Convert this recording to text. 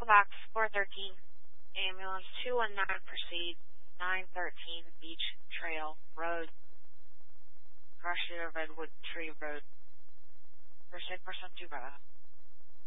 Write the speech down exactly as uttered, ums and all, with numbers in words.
box four thirteen, ambulance two one nine, proceed, nine thirteen Beach Trail Road, Garcia Redwood Tree Road. First aid person two Bravo.